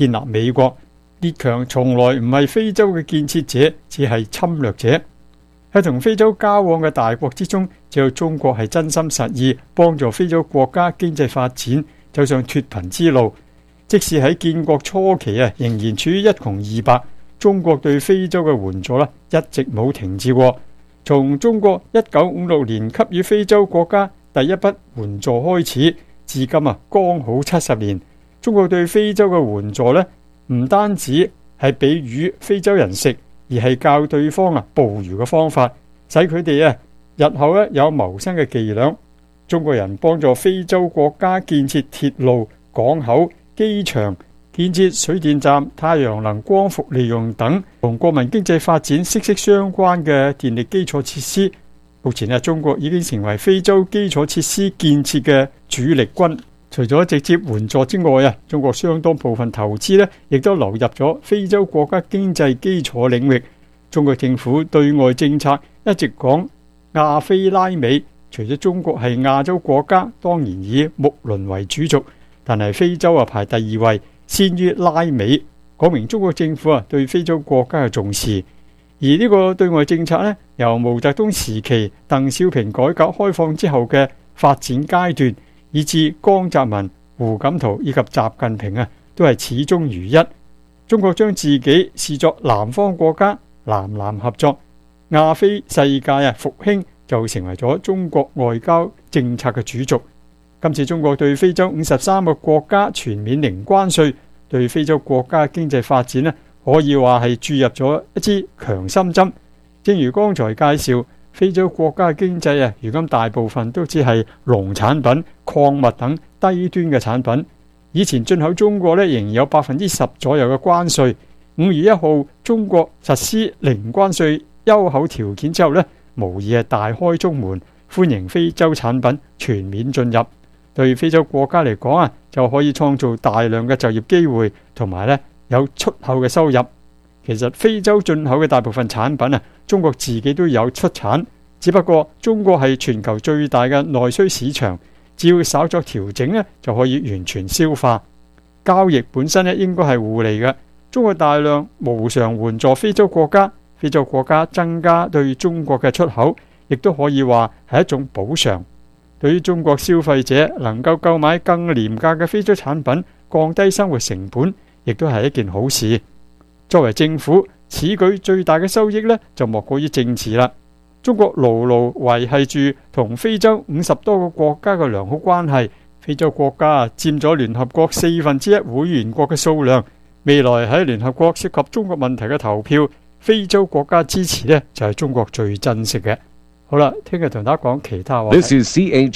建立美國。列強從來唔係非洲嘅建設者，只係侵略者。喺同非洲交往嘅大國之中，只有中國係真心實意幫助非洲國家經濟發展，走上脫貧之路。即使喺建國初期仍然處於一窮二白，中國對非洲嘅援助一直冇停止過。從中國1956年給予非洲國家第一筆援助開始，至今剛好70年。中國對非洲嘅援助唔單止係俾魚非洲人食，而係教對方捕魚嘅方法，使佢哋日後有謀生嘅伎倆。中國人幫助非洲國家建設鐵路、港口、機場，建設水電站、太陽能光伏利用等同國民經濟發展息息相關嘅電力基礎設施。目前中國已經成為非洲基礎設施建設嘅主力軍。除咗直接援助之外，中國相當部分投資亦都流入咗非洲國家經濟基礎領域。中國政府對外政策一直講亞非拉美，除咗中國係亞洲國家，當然以睦鄰為主軸，但係非洲排第2位，先於拉美，講明中國政府對非洲國家嘅重視。而呢個對外政策由毛澤東時期鄧小平改革開放之後嘅發展階段，以至江澤民、胡錦濤以及習近平都係始終如一。中國將自己視作南方國家，南南合作，亞非世界復興就成為咗中國外交政策嘅主軸。今次中國對非洲53個國家全面零關稅，對非洲國家經濟發展可以話係注入咗一支強心針。正如剛才介紹，非洲國家嘅經濟如今大部分都只係農產品、礦物等低端嘅產品。以前進口中國仍然有10%左右嘅關稅。5月1號中國實施零關稅優厚條件之後無疑係大開中門，歡迎非洲產品全面進入。對非洲國家嚟講就可以創造大量嘅就業機會，同埋有出口嘅收入。其實非洲進口嘅大部分產品中國自己都有出產，只不過中國係全球最大嘅內需市場，只要稍作調整就可以完全消化。交易本身應該係互利嘅。中國大量無償援助非洲國家，非洲國家增加對中國嘅出口，亦都可以話係一種補償。對於中國消費者能夠購買更廉價嘅非洲產品，降低生活成本，亦都係一件好事。作為政府，此舉最大嘅收益就莫過於政治啦。中國牢牢維繫住同非洲50多個國家嘅良好關係，非洲國家佔咗聯合國1/4會員國嘅數量。未來喺聯合國涉及中國問題嘅投票，非洲國家支持就係中國最珍惜嘅。好啦，聽日同大家講其他話題。 This is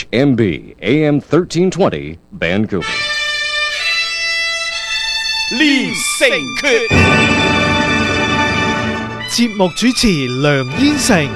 CHMB AM 1320 Vancouver。 連城訣，節目主持梁燕成。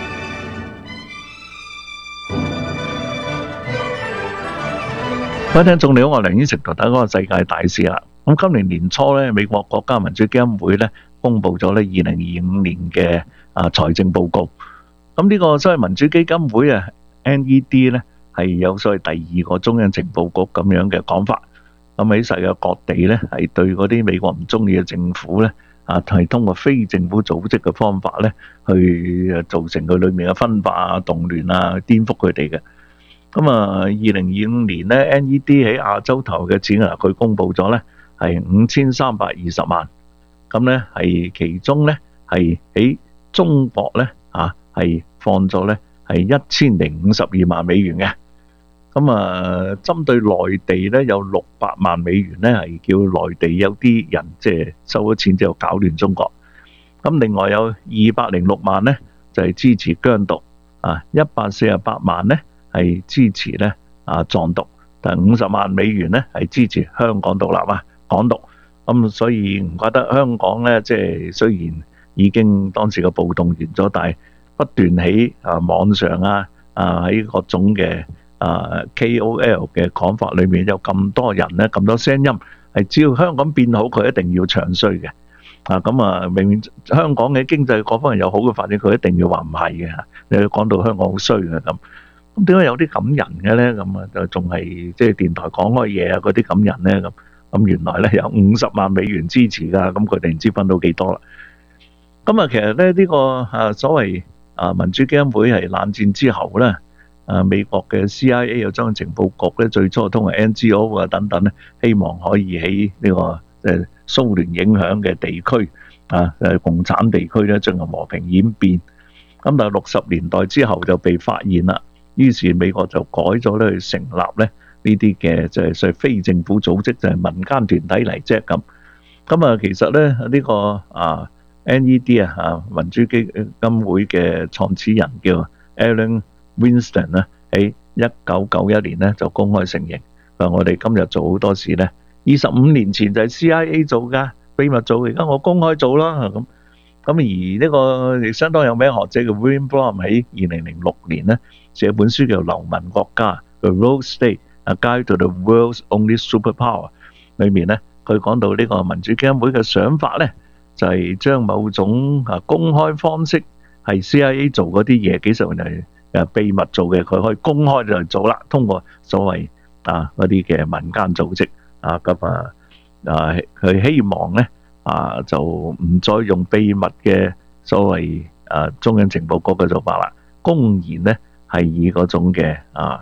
各位聽眾你好，我係梁燕成，同大家講個世界大事啦。咁今年年初美國國家民主基金會公布咗2025年嘅財政報告。咁呢個所謂民主基金會NED係有所謂第2個中央情報局咁樣嘅講法。咁喺世界各地係對嗰啲美國唔中意嘅政府係通過非政府組織嘅方法去造成佢裏面嘅分化動亂顛覆佢哋嘅。咁2025年NED 喺亞洲投嘅錢佢公布咗係5320萬。咁係其中係喺中國係放咗係1052萬美元嘅。咁針對內地有600萬美元係叫內地有啲人即係收咗錢之後搞亂中國。咁另外有206萬就係支持疆獨，148萬係支持藏獨，但50萬美元係支持香港獨立港獨。咁所以唔怪得香港即係雖然已經當時嘅暴動完咗，但係不斷喺網上喺各種嘅KOL 嘅講法裏面有咁多人咁多聲音，係只要香港變好，佢一定要唱衰嘅。明明香港嘅經濟各方面有好嘅發展，佢一定要話唔係嘅。你講到香港好衰嘅咁點解有啲咁人嘅咧？咁就仲係即係電台講開嘢嗰啲咁人咧咁。 咁原來咧有50萬美元支持㗎，咁佢哋唔知分到幾多啦。咁其實咧呢個所謂民主基金會係冷戰之後咧，美國嘅 CIA 有將情報局咧最初通過 NGO 等等咧，希望可以喺呢個蘇聯影響嘅地區共產地區咧進行和平演變。咁但係60年代之後就被發現啦，於是美國就改咗咧去成立咧呢啲嘅就係所謂非政府組織，就係民間團體嚟啫咁。咁其實咧呢個NED 民主基金會嘅創始人叫 Alan Winston 咧，喺1991年咧就公開承認，話我哋今日做好多事咧，25年前就係 CIA 做㗎，秘密做，而家我公開做啦咁。咁而呢個亦相當有名學者嘅 William Blum 喺2006年咧寫本書叫《流氓國家》The Rogue State: A Guide to the World's Only Superpower， 裏面咧佢講到呢個民主基金會嘅想法咧，就係將某種公開方式係 CIA 做嗰啲嘢，幾十年係秘密做嘅，佢可以公開就做啦。通過所謂嗰啲嘅民間組織佢希望咧就唔再用秘密嘅所謂中央情報局嘅做法啦，公然咧係以嗰種嘅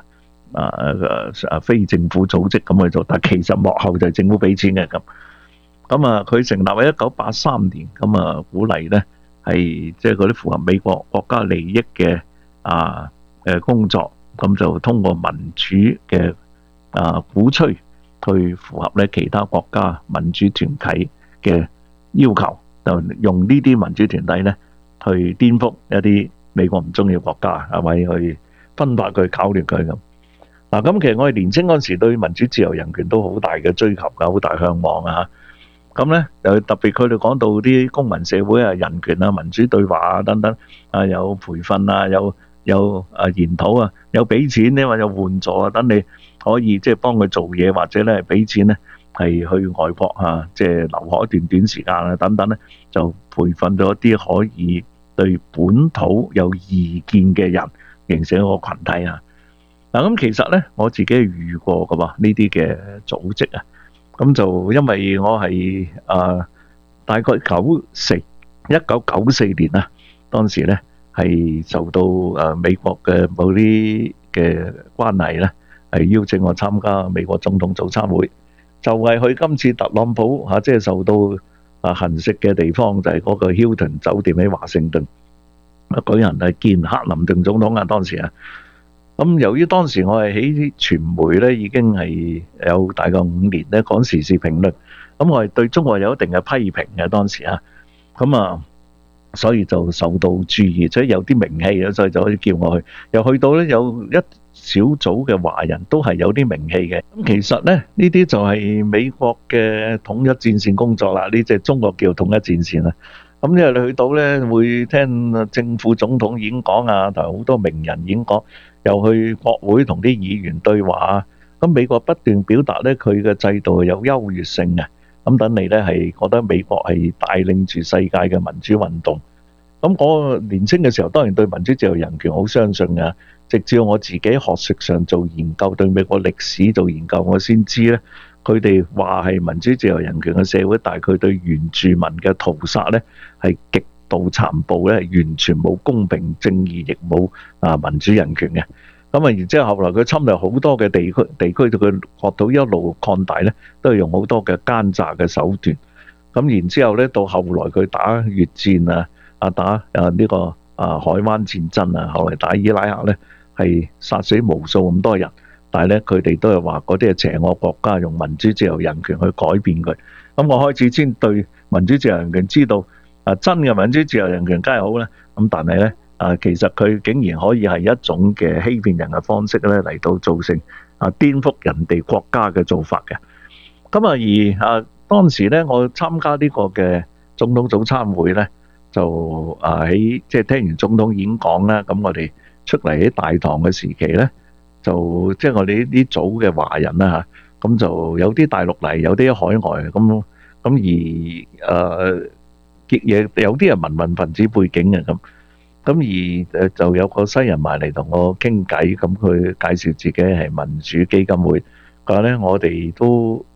非政府組織咁去做，但其實幕後就係政府俾錢嘅咁。佢成立喺1983年，鼓勵咧係即係嗰啲符合美國國家利益嘅工作，咁就通過民主嘅鼓吹，去符合咧其他國家民主團體嘅要求，就用呢啲民主團體咧去顛覆一啲美國唔中意嘅國家，係咪去分化佢、搞亂佢咁？咁其實我哋年青嗰陣時對民主、自由、人權都好大嘅追求㗎，好大向往啊！咁咧又特別佢哋講到啲公民社會人權民主對話等等有培訓有研討有俾錢咧，或者有援助等你可以即係幫佢做嘢，或者咧俾錢咧係去外國即係留學一段短時間等等咧，就培訓咗一啲可以對本土有意見嘅人，形成一個群體咁其實咧我自己係遇過噶喎呢啲嘅組織咁就因為我係大概1994年當時咧係受到美國嘅某啲嘅關係咧，係邀請我參加美國總統早餐會，就係去今次特朗普即係受到行刺嘅地方，就係嗰個 Hilton 酒店喺華盛頓舉行係見克林頓總統當時咁由於當時我係喺傳媒咧已經係有大概5年咧講時事評論，咁我係對中國有一定嘅批評嘅當時所以就受到注意，所以有啲名氣，所以就可以叫我去。又去到咧有一小組嘅華人都係有啲名氣嘅。咁其實咧呢啲就係美國嘅統一戰線工作啦，呢即係中國叫統一戰線啦。咁因為你去到咧會聽政府總統演講同埋好多名人演講。又去國會同啲議員對話，咁美國不斷表達咧佢嘅制度有優越性咁等你咧係覺得美國係帶領住世界嘅民主運動。咁我年青嘅時候當然對民主自由人權好相信嘅，直至我自己學術上做研究，對美國歷史做研究，我先知咧佢哋話係民主自由人權嘅社會，但係佢對原住民嘅屠殺咧係極度殘暴咧，完全冇公平正義，亦冇民主人權嘅。然之後後來佢侵略好多嘅地區，到佢國土一路擴大咧，都係用好多嘅奸詐嘅手段。然之後咧，到後來佢打越戰打呢個海灣戰爭後來打伊拉克咧，係殺死無數咁多人。但係咧，佢哋都係話嗰啲係邪惡國家用民主自由人權去改變佢。我開始先對民主自由人權知道。真嘅民主自由人權梗係好啦，但係咧其實佢竟然可以係一種嘅欺騙人嘅方式咧嚟到造成顛覆人哋國家嘅做法嘅。而當時咧我參加呢個嘅總統早餐會咧，就喺即係聽完總統演講啦，咁我哋出嚟喺大堂嘅時期咧，就即係我哋呢組嘅華人啦咁就有啲大陸嚟，有啲海外有啲係民運分子背景嘅而就有個西人埋嚟同我傾偈，咁佢介紹自己係民主基金會，佢話咧我哋都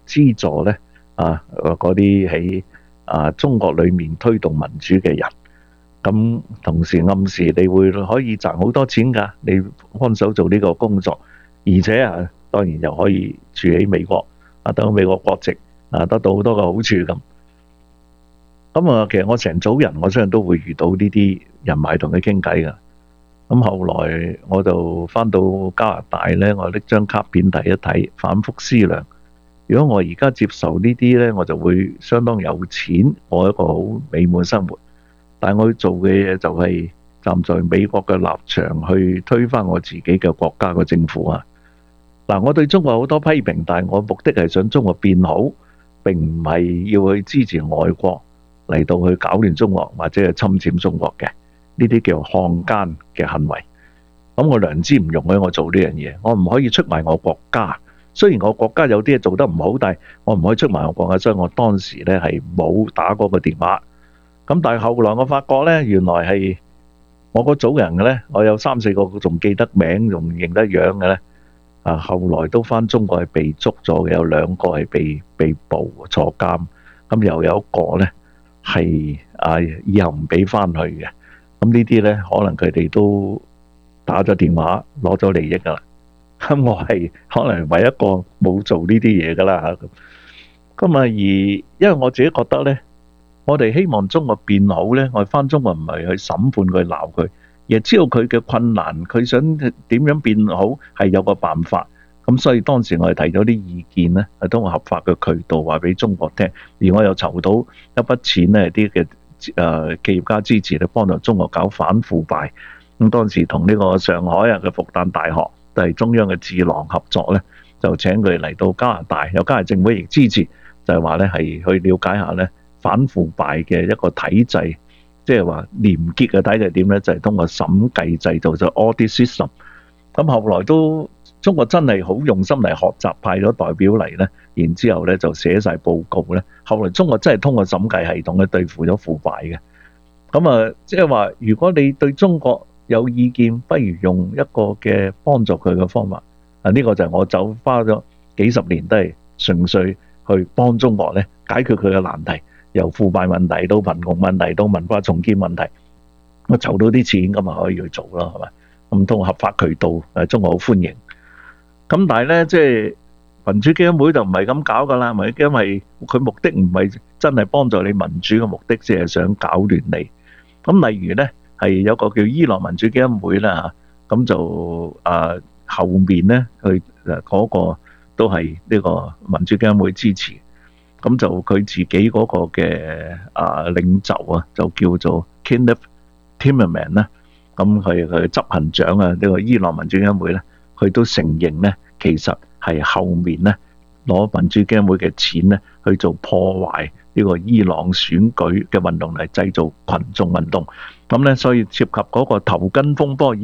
資助咧嗰啲喺中國裏面推動民主嘅人。咁同時暗示你會可以賺好多錢㗎，你幫手做呢個工作，而且當然又可以住喺美國得到美國國籍得到好多嘅好處咁。咁其實我成組人，我相信都會遇到呢啲人埋同佢傾偈㗎。咁後來我就返到加拿大咧，我拎張卡片睇一睇，反覆思量。如果我而家接受呢啲咧，我就會相當有錢，過一個好美滿生活。但係我要做嘅嘢就係站在美國嘅立場去推翻我自己嘅國家嘅政府啊！嗱，我對中國好多批評，但係我目的係想中國變好，並唔係要去支持外國嚟到去搞亂中國或者係侵佔中國嘅，呢啲叫漢奸嘅行為。咁我良知唔容許我做呢樣嘢，我唔可以出賣我國家。雖然我國家有啲嘢做得唔好，但係我唔可以出賣我國家，所以我當時咧係冇打嗰個電話。咁但係後來我發覺咧，原來係我個組人嘅咧，我有3、4個仲記得名，仲認得樣嘅咧。後來都返中國係被捉咗嘅，有2個係被捕坐監，咁又有一個咧係以後唔俾返去嘅。咁呢啲咧可能佢哋都打咗電話攞咗利益㗎啦。咁我係可能唯一一個冇做呢啲嘢㗎啦嚇。咁而因為我自己覺得咧，我哋希望中國變好咧，我哋返中國唔係去審判佢鬧佢，而係知道佢嘅困難，佢想點樣變好係有個辦法。咁所以當時我哋提咗啲意見咧，係通過合法嘅渠道話俾中國聽，而我又籌到一筆錢咧，啲嘅企業家支持咧，幫助中國搞反腐敗。咁當時同呢個上海嘅復旦大學都係中央嘅智囊合作咧，就請佢嚟到加拿大，有加拿大政府亦支持，就係話咧係去了解下咧反腐敗嘅一個體制，即係話廉潔嘅體制點咧，就係通過審計制度，就 audit system。咁後來都中國真係好用心嚟學習，派咗代表嚟咧，然之後咧就寫晒報告咧。後來中國真係通過審計系統咧對付咗腐敗嘅。咁即係話如果你對中國有意見，不如用一個嘅幫助佢嘅方法。呢個就係我花咗幾十年都係純粹去幫中國咧解決佢嘅難題，由腐敗問題到貧窮問題到文化重建問題，我籌到啲錢咁咪可以去做咯，係咪？咁通過合法渠道，中國好歡迎。咁但係咧，即係民主基金會就唔係咁搞噶啦，民主基金係佢目的唔係真係幫助你民主嘅目的，只係想搞亂你。咁例如咧，係有個叫伊朗民主基金會啦嚇，咁就後面咧佢嗰個都係呢個民主基金會支持。咁就佢自己嗰個嘅領袖啊，就叫做 Kenneth Timmerman 啦。咁佢執行長啊，呢個伊朗民主基金會咧，佢都承認咧，其實係後面咧攞民主基金會嘅錢咧去做破壞呢個伊朗選舉嘅運動嚟製造群眾運動。咁咧，所以涉及嗰個頭巾風波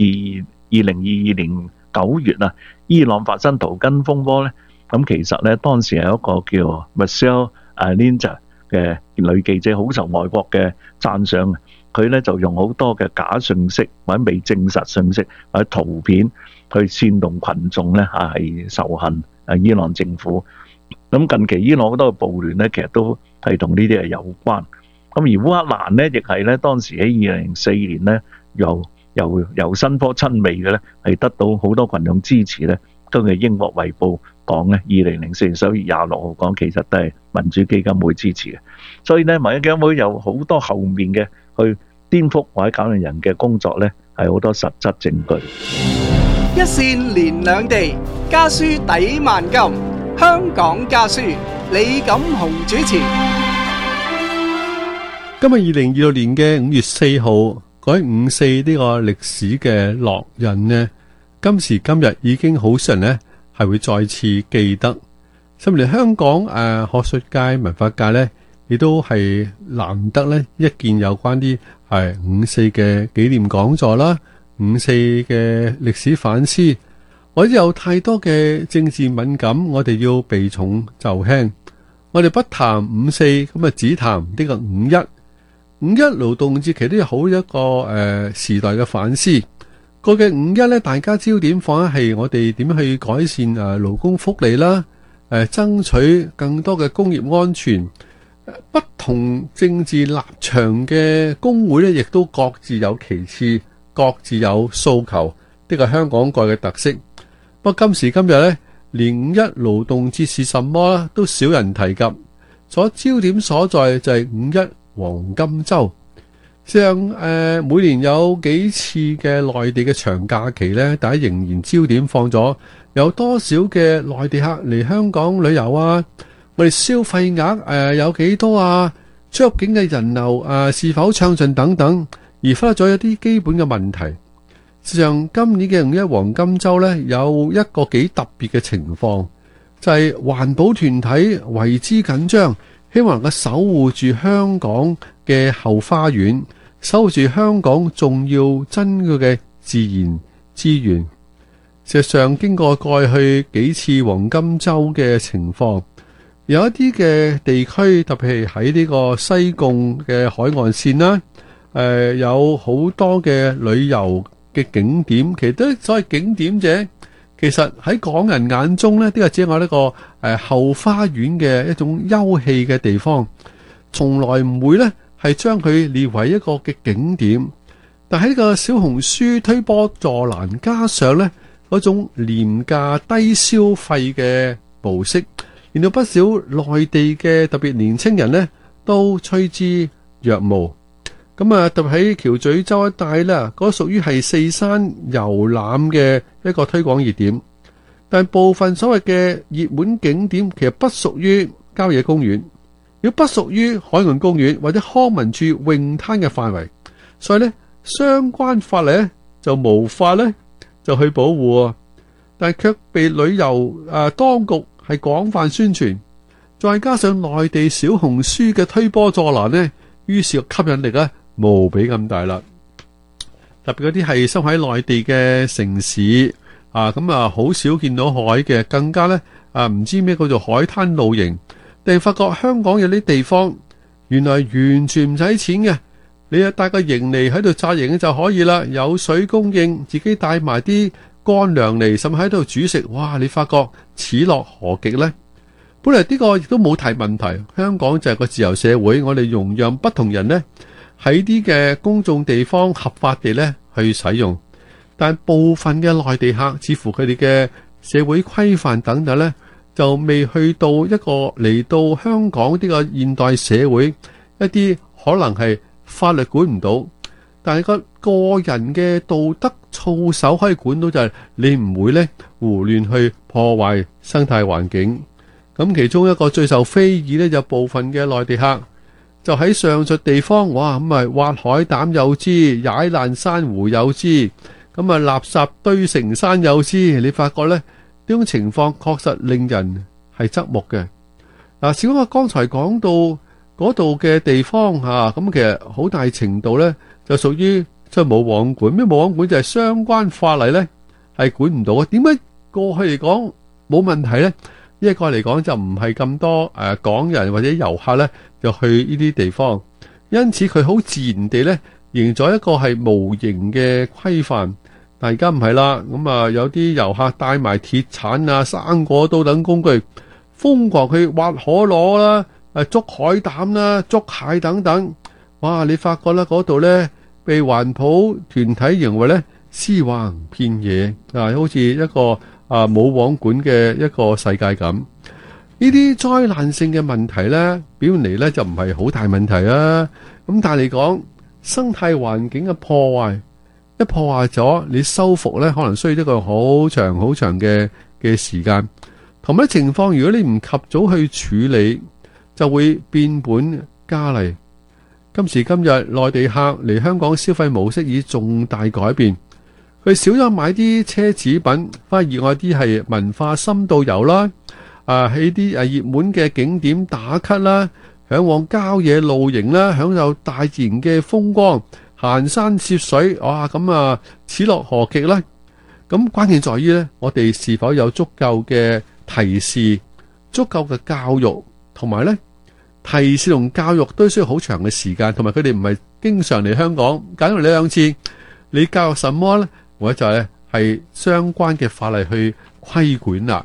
，2022年9月啊，伊朗發生頭巾風波咧。咁其實咧，當時係一個叫 Michelle Linda 嘅女記者，好受外國嘅讚賞。佢咧就用好多嘅假信息或者未證實信息或者圖片去煽動群眾咧係仇恨伊朗政府。咁近期伊朗好多嘅暴亂咧，其實都係同呢啲係有關。咁而烏克蘭咧，亦係咧當時喺2004年咧，由新科親美嘅咧，係得到好多群眾支持咧。根據英國衛報講咧，2004年11月26號講，其實都係民主基金會支持嘅。所以咧，民主基金會有好多後面嘅去顛覆或者搞亂人嘅工作咧，係好多實質證據。 一線連兩地，家書抵萬金。香港家書，李錦雄主持。 今日2026年嘅5月4號，嗰5·4呢個歷史嘅烙印呢，今時今日已經好少人呢係會再次記得。甚至香港學術界、文化界呢，亦都係難得呢一件有關啲係5·4嘅紀念講座啦，5·4嘅歷史反思，或者有太多嘅政治敏感，我哋要避重就輕。我哋不談5·4，咁啊只談呢個5·1。5·1勞動節其實都有好一個時代嘅反思。過嘅5·1咧，大家焦點放喺係我哋點樣去改善勞工福利啦， 爭取更多嘅工業安全。不同政治立場嘅工會咧，亦都各自有其次，各自有訴求，呢個香港個嘅特色。不過今時今日咧，連五一勞動節是什麼都少人提及，所焦點所在就係五一黃金週。像每年有幾次嘅內地嘅長假期咧，大家仍然焦點放咗有多少嘅內地客嚟香港旅遊啊？我哋消費額有幾多啊？出入境嘅人流是否暢順等等，而忽略咗一啲基本嘅問題。事實上，今年嘅五一黃金週呢，有一個幾特別嘅情況，就係環保團體為之緊張，希望能夠守護住香港嘅後花園，守護住香港重要珍貴嘅自然資源。事實上，經過過去幾次黃金週嘅情況，有一啲嘅地區，特別係喺呢個西貢嘅海岸線啦，有好多嘅旅遊嘅景點，其實都所謂景點者，其實喺港人眼中呢，呢個只係我呢個後花園嘅一種休憩嘅地方，從來唔會呢係將佢列為一個嘅景點。但喺呢個小紅書推波助瀾，加上呢嗰種廉價低消費嘅模式，令到不少內地嘅特別年青人呢都趨之若鶩。咁特別喺橋咀洲一帶呢，嗰屬於係四山遊覽嘅一個推廣熱點。但部分所謂嘅熱門景點其實不屬於郊野公園，如果不屬於海岸公園或者康文署泳灘嘅範圍，所以呢相關法例呢就無法呢就去保護，但係卻被旅遊當局係廣泛宣傳，再加上內地小紅書嘅推波助瀾呢，於是個吸引力呢無比咁大啦。特別嗰啲係生喺內地嘅城市咁好少見到海嘅，更加呢唔知咩叫做海灘露營，定發覺香港有啲地方原來完全唔使錢嘅，你帶個營嚟喺度紮營就可以啦，有水供應，自己帶埋啲乾糧嚟，甚至喺度煮食，哇！你發覺此樂何極呢？本來呢個亦都冇提問題，香港就係個自由社會，我哋容讓不同人呢喺啲嘅公眾地方合法地呢去使用，但部分嘅內地客似乎佢哋嘅社會規範等等呢，就未去到一個嚟到香港呢個現代社會一啲可能係法律管唔到，但係個人嘅道德操守可以管到，就係你唔會呢胡亂去破壞生態環境。咁其中一個最受非議呢，有部分嘅內地客就喺上述地方，哇咁挖海膽有之，踩爛珊瑚有之，咁垃圾堆成山有之。你發覺呢種情況確實令人係側目嘅。小我剛才講到嗰度嘅地方咁其實好大程度呢就屬於即係冇網管。咩冇網管就係相關法例呢係管唔到啊。點解過去嚟講冇問題呢？一個嚟講就唔係咁多港人或者遊客呢就去呢啲地方，因此佢好自然地呢形成咗一個係無形嘅規範。但而家唔係啦，咁有啲遊客帶埋鐵鏟生果刀等工具，瘋狂去挖可樂啦、捉海膽啦、捉蟹等等。哇！你發覺啦，嗰度呢被環保團體認為呢屍橫遍野好似一個冇網管嘅一個世界咁。呢啲災難性嘅問題呢，表面嚟呢就唔係好大問題啊。咁但係嚟講，生態環境嘅破壞，一破壞咗，你修復呢可能需要一個好長好長嘅時間。同埋情況，如果你唔及早去處理，就會變本加厲。今時今日，內地客嚟香港消費模式已重大改變。佢少咗買啲奢侈品，反而熱愛啲係文化深度遊啦，喺啲熱門嘅景點打卡啦，向往郊野露營啦，享受大自然嘅風光，行山涉水，哇！咁此樂何極呢？咁關鍵在於呢，我哋是否有足夠嘅提示、足夠嘅教育，同埋呢提示同教育都需要好長嘅時間，同埋佢哋唔係經常嚟香港，揀嚟兩次，你教育什麼呢？或者就係相關嘅法例去規管啦。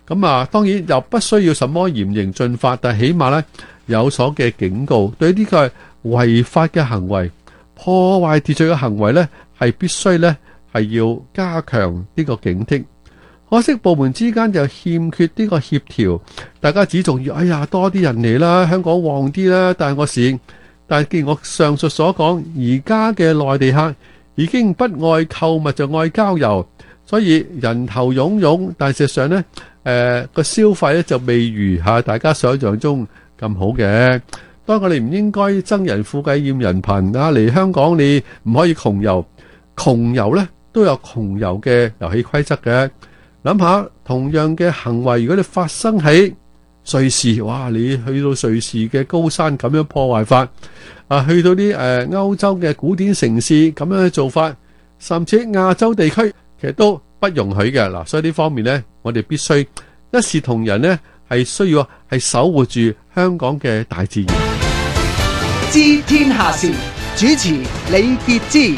咁啊，當然又不需要什麼嚴刑峻法，但起碼呢有所嘅警告，對呢個違法嘅行為、破壞秩序嘅行為呢，係必須呢係要加強呢個警惕。可惜部門之間就欠缺呢個協調，大家只重要，哎呀多啲人嚟啦，香港旺啲啦，大個市。但係既然我上述所講，而家嘅內地客已經不愛購物就愛郊遊，所以人頭湧湧，但事實上呢個消費咧就未如大家想象中咁好嘅。當我哋唔應該憎人富貴厭人貧嚟香港你唔可以窮遊，窮遊呢都有窮遊嘅遊戲規則嘅。諗下同樣嘅行為，如果你發生喺瑞士，哇！你去到瑞士嘅高山咁樣破壞法，去到啲歐洲嘅古典城市咁樣嘅做法，甚至喺亞洲地區，其實都不容許嘅。嗱，所以呢方面呢，我哋必須一視同仁呢，係需要係守護住香港嘅大自然。 知天下事，主持李傑之。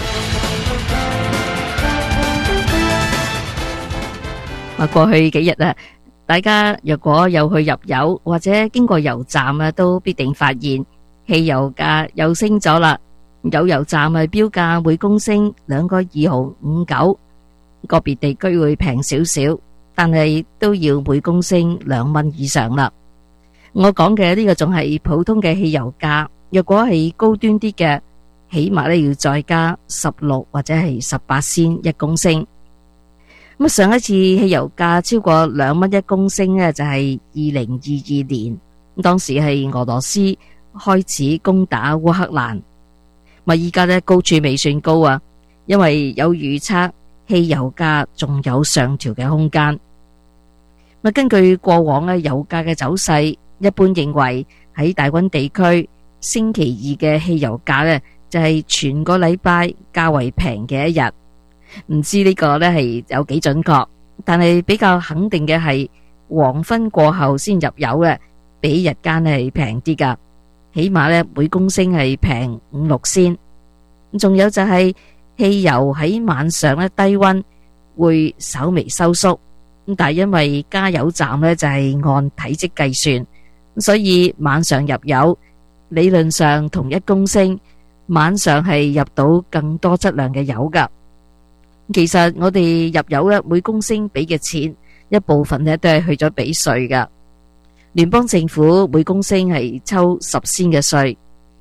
過去幾日大家若果有去入油或者經過油站都必定發現汽油價又升咗啦。有油站標價每公升2個2毫59，個別地區會平少少，但係都要每公升2蚊以上啦。我講嘅呢個仲係普通嘅汽油價，若果係高端啲嘅，起碼要再加16或者係18仙一公升。咁上一次汽油價超過2蚊一公升就係2022年，當時係俄羅斯開始攻打烏克蘭。依家高處未算高啊，因為有預測汽油價仲有上調嘅空間。根據過往油價嘅走勢，一般認為喺大溫地區星期二嘅汽油價就係全個禮拜較為平嘅一日。唔知呢個係有幾準確，但係比較肯定嘅係黃昏過後先入油比日間係平啲噶，起碼每公升係平5-6仙。仲有就係汽油喺晚上低溫會稍微收縮，但係因為加油站就係按體積計算，所以晚上入油理論上同一公升晚上係入到更多質量嘅油噶。其實我哋入油每公升俾嘅錢一部分都係去咗俾稅噶。聯邦政府每公升係抽10仙嘅稅，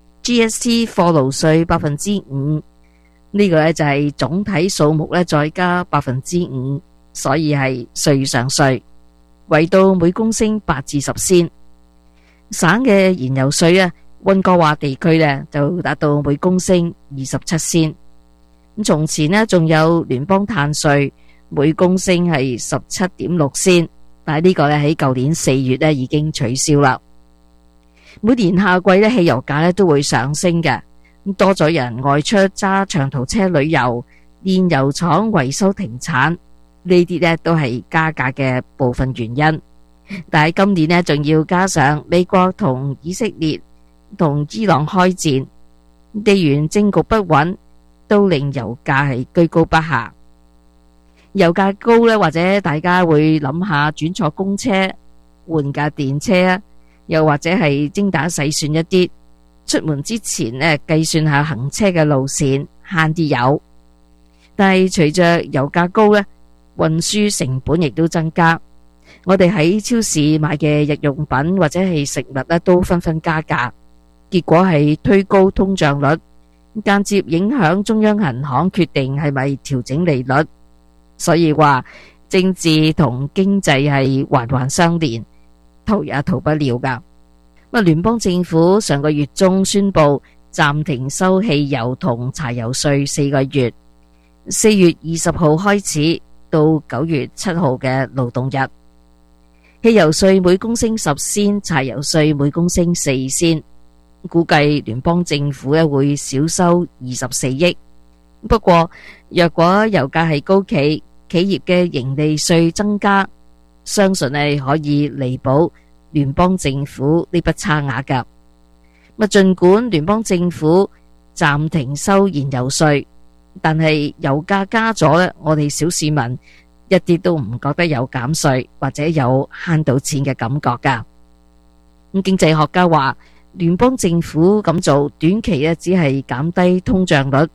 GST 貨勞稅 5%， 呢個就係總體數目再加 5%， 所以係稅上稅，為到每公升8至10仙。省嘅燃油稅溫哥華地區就達到每公升27仙。從前仲有聯邦碳稅，每公升係17.6仙，但係呢個喺舊年4月已經取消啦。每年夏季汽油價都會上升嘅，多咗人外出揸長途車旅遊，煉油廠維修停產，呢啲都係加價嘅部分原因。但係今年仲要加上美國同以色列同伊朗開戰，地緣政局不穩，都令油價係居高不下。油價高或者大家會諗下轉坐公車換架電車，又或者係精打細算一啲，出門之前計算下行車嘅路線，慳啲油。但係隨着油價高運輸成本亦都增加，我哋喺超市買嘅日用品或者係食物都紛紛加價，結果係推高通脹率，間接影響中央銀行決定係咪調整利率。所以話政治同經濟係環環相連，逃也逃不了噶。聯邦政府上個月中宣布暫停收汽油同柴油稅4個月，4月20號開始到9月7號嘅勞動日。汽油稅每公升10仙，柴油稅每公升4仙。估計聯邦政府會少收24億。不過若果油價係高企，企業嘅盈利稅增加，相信係可以彌補聯邦政府呢筆差額噶。盡管聯邦政府暫停收燃油稅，但係油價加咗，我哋小市民一啲都唔覺得有減稅或者有慳到錢嘅感覺㗎。咁經濟學家話，聯邦政府咁做，短期只係減低通脹率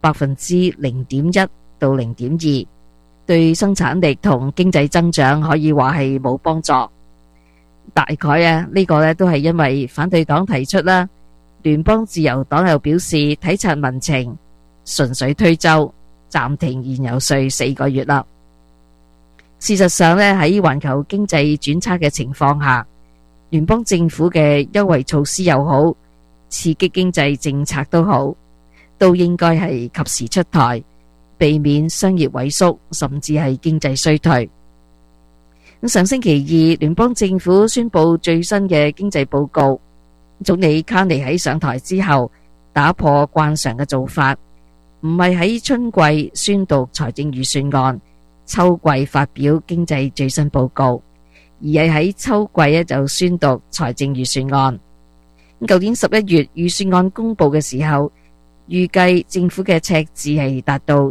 0.1%到0.2%，對生產力同經濟增長可以話係冇幫助。大概呢個都係因為反對黨提出啦，聯邦自由黨又表示體察民情，順水推舟，暫停燃油稅4個月啦。事實上喺環球經濟轉差嘅情況下，聯邦政府嘅優惠措施又好，刺激經濟政策都好，都應該係及時出台，避免商業萎縮，甚至係經濟衰退。上星期二，聯邦政府宣布最新嘅經濟報告，總理卡尼喺上台之後，打破慣常嘅做法，唔係喺春季宣讀財政預算案，秋季發表經濟最新報告，而係喺秋季就宣讀財政預算案。舊年11月預算案公布嘅時候，預計政府嘅赤字係達到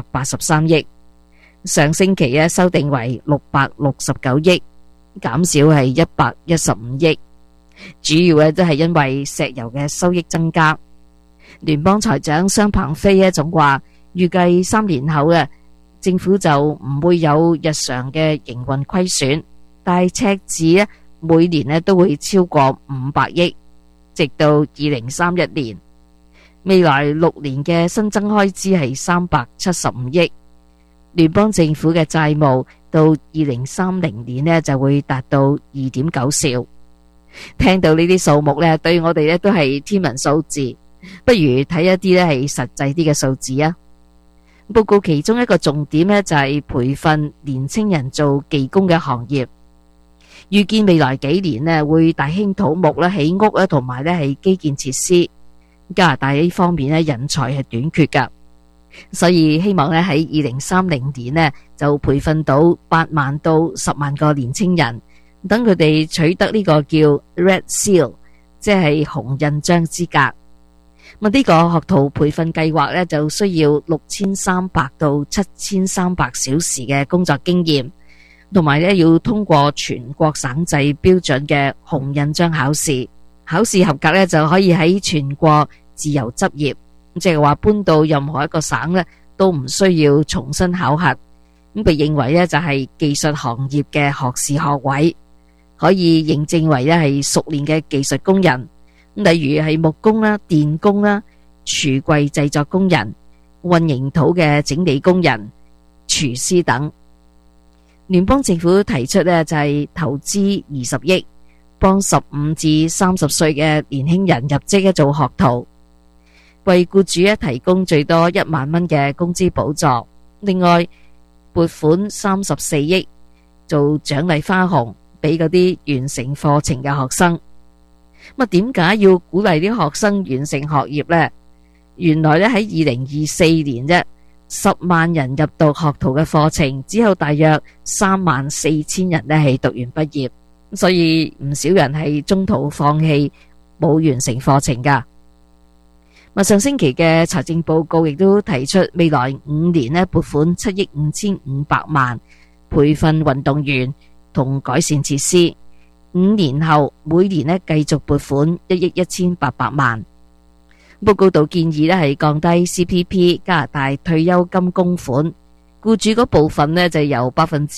783億，上星期修訂為669億，減少係115億，主要都係因為石油嘅收益增加。聯邦財長商鵬飛總話，預計3年後政府就唔會有日常嘅營運虧損，但係赤字每年都會超過500億，直到2031年。未來6年嘅新增開支係375億，聯邦政府嘅債務到2030年就會達到2.9兆。聽到呢啲數目對我哋都係天文數字，不如睇一啲係實際啲嘅數字啊。報告其中一個重點就係培訓年青人做技工嘅行業，預見未來幾年會大興土木起屋同埋係基建設施。加拿大呢方面人才係短缺㗎，所以希望喺2030年就培訓到8萬到10萬個年青人，等佢哋取得呢個叫 Red Seal， 即係紅印章資格。呢個學徒培訓計劃就需要6300到7300小時嘅工作經驗，同埋要通過全國省制標準嘅紅印章考試。考試合格就可以喺全國自由執業，即係話搬到任何一個省都唔需要重新考核。咁被認為就係技術行業嘅學士學位，可以認證為係熟練嘅技術工人，例如係木工啦、電工啦、櫥櫃製作工人、混凝土嘅整理工人、廚師等。聯邦政府提出就係投資20億，幫15至30歲嘅年輕人入職做學徒，為僱主提供最多1萬蚊嘅工資補助。另外撥款34億做獎勵花紅俾嗰啲完成課程嘅學生。點解要鼓勵啲學生完成學業呢？原來喺2024年10萬人入讀學徒嘅課程，只有大約34000人係讀完畢業。所以唔少人係中途放棄，冇完成課程㗎。上星期嘅財政報告亦都提出，未來5年撥款7億5500萬培訓運動員同改善設施。5年後每年繼續撥款1億1800萬。報告度建議係降低 CPP 加拿大退休金供款，僱主嗰部分就由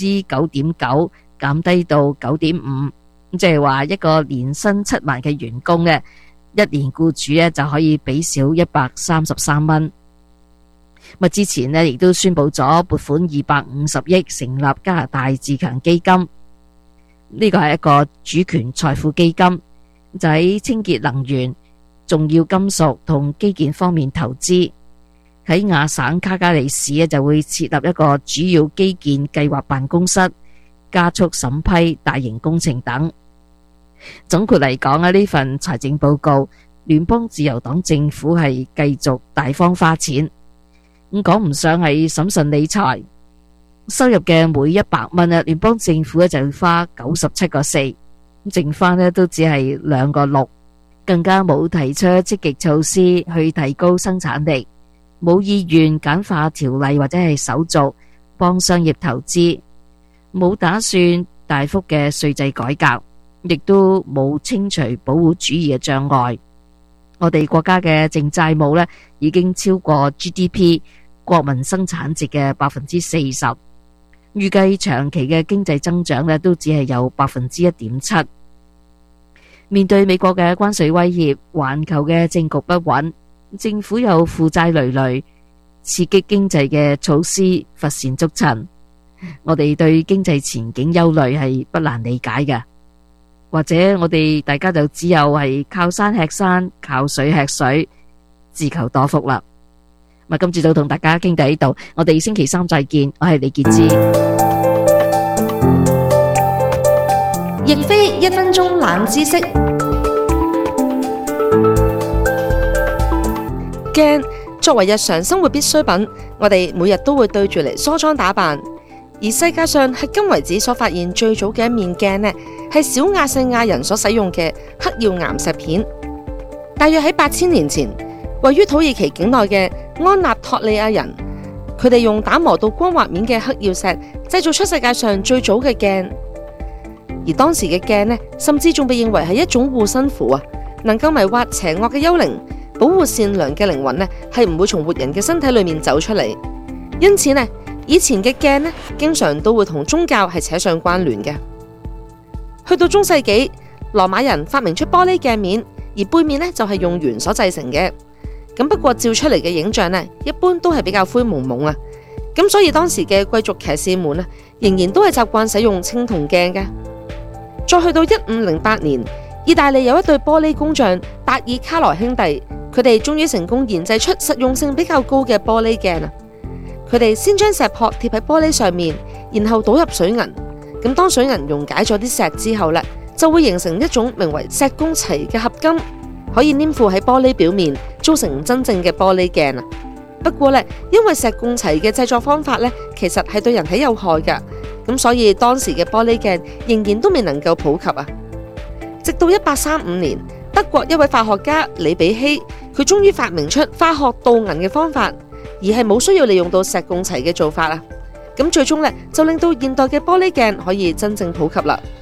9.9% 減低到 9.5%， 即係話一個年薪7萬嘅員工1年僱主就可以俾少133蚊。之前亦都宣布咗撥款250億成立加拿大自強基金，呢個係一個主權財富基金，就喺清潔能源、重要金屬同基建方面投資。喺亞省卡加利市就會設立一個主要基建計劃辦公室，加速審批大型工程等。總括嚟講呢份財政報告，聯邦自由黨政府係繼續大方花錢，講唔上係審慎理財。收入嘅每100蚊聯邦政府就要花97個4，剩翻都只係2個6，更加冇提出積極措施去提高生產力，冇意願簡化條例或者係手續， 幫商業投資，冇打算大幅嘅稅制改革，亦都冇清除保護主義嘅障礙。我哋國家嘅淨債務呢，已經超過 GDP 國民生產值嘅40%，預計長期嘅經濟增長呢，都只係有1.7%。面對美國嘅關稅威脅，環球嘅政局不穩，政府有負債累累，刺激經濟嘅措施乏善足陳，我哋對經濟前景憂慮係不難理解嘅。或者我哋大家就只有係靠山吃山，靠水吃水，自求多福啦。今次就同大家傾到呢度，我哋星期三再見。我係李潔芝。 亦非1分鐘冷知識。鏡作為日常生活必需品，我哋每日都會對住嚟梳妝打扮。而世界上迄今為止所發現最早嘅一面鏡呢，係小亞細亞人所使用嘅黑曜岩石片。大約喺8000年前，位於土耳其境內嘅安納托利亞人，佢哋用打磨到光滑面嘅黑曜石製造出世界上最早嘅鏡。而當時嘅鏡呢，甚至仲被認為係一種護身符啊，能夠迷惑邪惡嘅幽靈，保護善良嘅靈魂呢，係唔會從活人嘅身體裏面走出嚟。因此呢，以前嘅鏡呢，經常都會同宗教係扯上關聯嘅。去到中世紀，羅馬人發明出玻璃鏡面，而背面呢就係用鉛所製成嘅。咁不過照出嚟嘅影像呢，一般都係比較灰蒙蒙啊。咁所以當時嘅貴族騎士們呢，仍然都係習慣使用青銅鏡嘅。再去到1508年，意大利有一對玻璃工匠達爾卡羅兄弟，佢哋終於成功研製出實用性比較高嘅玻璃鏡啊！佢哋先將石撲貼喺玻璃上面，然後倒入水銀。咁當水銀溶解咗啲石之後呢，就會形成一種名為石膏齊嘅合金，可以黏附喺玻璃表面，做成真正嘅玻璃鏡啊！不過呢，因為石膏齊嘅製作方法呢，其實係對人體有害㗎，咁所以當時嘅玻璃鏡仍然都未能夠普及啊！直到1835年，德國一位化學家李比希，佢終於發明出化學鍍銀嘅方法，而係冇需要利用到石膏齊嘅做法啊！咁最終呢，就令到現代嘅玻璃鏡可以真正普及啦。